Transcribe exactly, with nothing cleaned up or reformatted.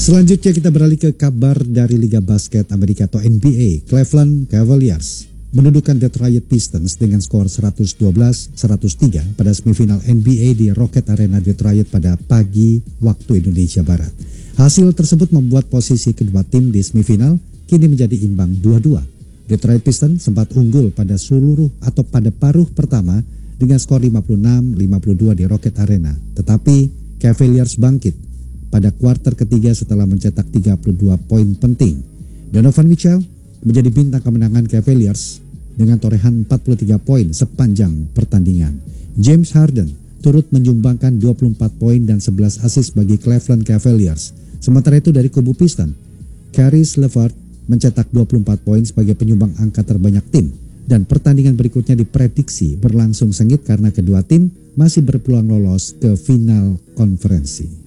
Selanjutnya kita beralih ke kabar dari Liga Basket Amerika atau N B A. Cleveland Cavaliers menundukkan Detroit Pistons dengan skor seratus dua belas seratus tiga pada semifinal N B A di Rocket Arena Detroit pada pagi waktu Indonesia Barat. Hasil tersebut membuat posisi kedua tim di semifinal kini menjadi imbang dua dua. Detroit Pistons sempat unggul pada seluruh atau pada paruh pertama dengan skor lima puluh enam lima puluh dua di Rocket Arena. Tetapi Cavaliers bangkit pada kuarter ketiga setelah mencetak tiga puluh dua poin penting. Donovan Mitchell menjadi bintang kemenangan Cavaliers dengan torehan empat puluh tiga poin sepanjang pertandingan. James Harden turut menyumbangkan dua puluh empat poin dan sebelas assist bagi Cleveland Cavaliers. Sementara itu dari kubu Pistons, Caris LeVert mencetak dua puluh empat poin sebagai penyumbang angka terbanyak tim. Dan pertandingan berikutnya diprediksi berlangsung sengit karena kedua tim masih berpeluang lolos ke final konferensi.